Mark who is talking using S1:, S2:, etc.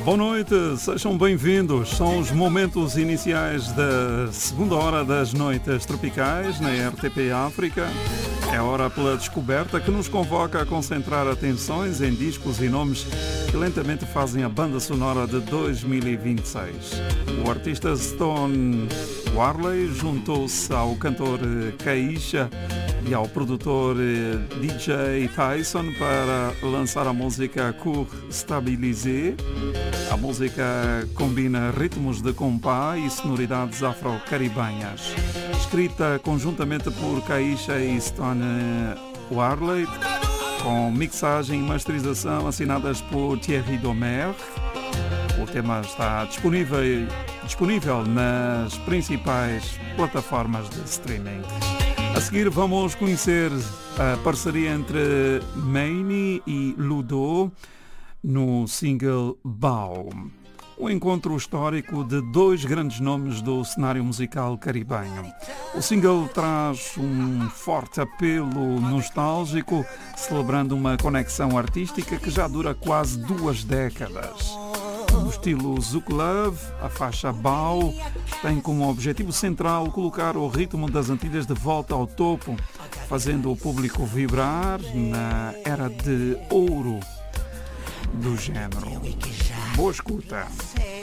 S1: Boa noite, sejam bem-vindos. São os momentos iniciais da segunda hora das noites tropicais na RTP África. É hora pela descoberta que nos convoca a concentrar atenções em discos e nomes que lentamente fazem a banda sonora de 2026. O artista Stone Warley juntou-se ao cantor Kaisha e ao produtor DJ Tyson para lançar a música Cour Stabilisée. A música combina ritmos de compá e sonoridades afro-caribenhas. Escrita conjuntamente por Kaisha e Stone Warley, com mixagem e masterização assinadas por Thierry Domer. O tema está disponível nas principais plataformas de streaming. A seguir vamos conhecer a parceria entre Maine e Ludo no single Bao. Um encontro histórico de dois grandes nomes do cenário musical caribenho. O single traz um forte apelo nostálgico, celebrando uma conexão artística que já dura quase 2 décadas. No estilo Zouk Love, a faixa Bao tem como objetivo central colocar o ritmo das Antilhas de volta ao topo, fazendo o público vibrar na era de ouro do género. Boa escuta!